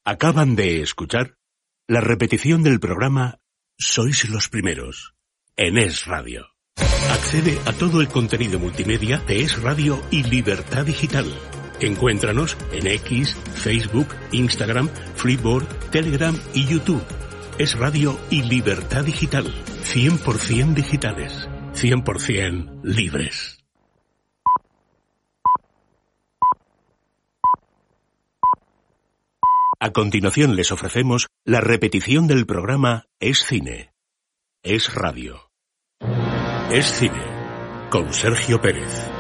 Acaban de escuchar la repetición del programa Sois los Primeros, en Es Radio. Accede a todo el contenido multimedia de Es Radio y Libertad Digital. Encuéntranos en X, Facebook, Instagram, Flipboard, Telegram y YouTube. Es Radio y Libertad Digital. 100% digitales. 100% libres. A continuación les ofrecemos la repetición del programa Es Cine. Es Radio. Es Cine. Con Sergio Pérez.